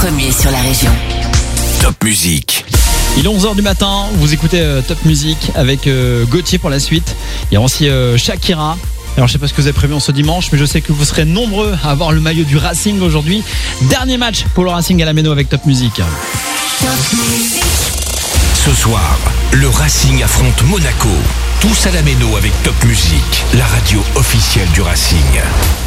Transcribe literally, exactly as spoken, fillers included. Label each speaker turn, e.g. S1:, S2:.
S1: premier sur la région.
S2: Top Musique.
S3: Il est onze heures du matin, vous écoutez euh, Top Musique avec euh, Gauthier pour la suite. Il y a aussi euh, Shakira. Alors je sais pas ce que vous avez prévu en ce dimanche, mais je sais que vous serez nombreux à avoir le maillot du Racing aujourd'hui. Dernier match pour le Racing à la Méno avec Top Musique.
S2: Ce soir, le Racing affronte Monaco. Tous à la Méno avec Top Musique, la radio officielle du Racing.